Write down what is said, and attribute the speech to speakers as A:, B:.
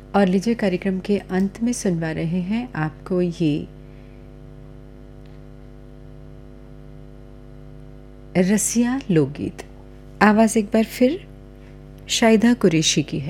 A: और लीजिए कार्यक्रम के अंत में सुनवा रहे हैं आपको ये रसिया लोकगीत। आवाज़ एक बार फिर शाहिदा कुरैशी की है।